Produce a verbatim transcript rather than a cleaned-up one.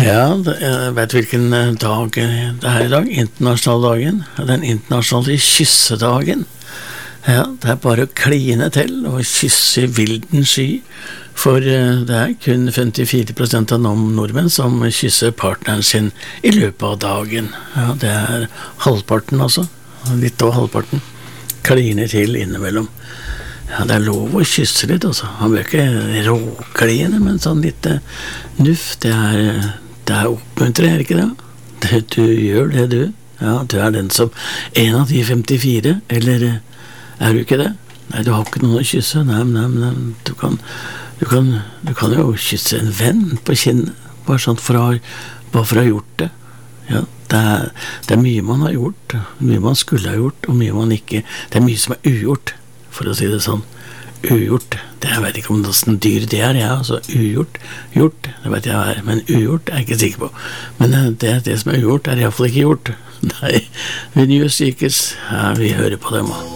Ja, det- jeg vet hvilken eh, dag det er i dag. Internasjonaldagen. Den internasjonale kyssedagen. Ja, det er bare å kline til og kysse i vilden sky. For eh, det er kun femtifire prosent av nom- nordmenn som kysser partneren sin i løpet av dagen. Ja, det er halvparten altså. Litt over halvparten. Kliner til innimellom. Ja, det er lov å kysse litt, altså. Han bør ikke råkline, men sånn litt eh, nuff, det er, eh, det er oppmuntrende, er det ikke det? det? Du gjør det, du. Ja, du er den som en av de femtifire, eller eh, er du ikke det? Nei, du har ikke noen å kysse. Nei, nei, nei, du kan, du kan, du kan jo kysse en venn på kinnet, bare sånn for å ha, bare for å ha gjort det. Ja, det er, det er mye man har gjort, mye man skulle ha gjort, og mye man ikke, det er mye som er ugjort, for å si det sånn. Ugjort, det jeg vet ikke om noen dyr det er, ja, altså ugjort, gjort, det vet jeg hva er, men ugjort er jeg ikke sikker på. Men eh, det, det som er ugjort er i hvert fall ikke gjort. Nei, vi nye sykes, ja, vi hører på dem også.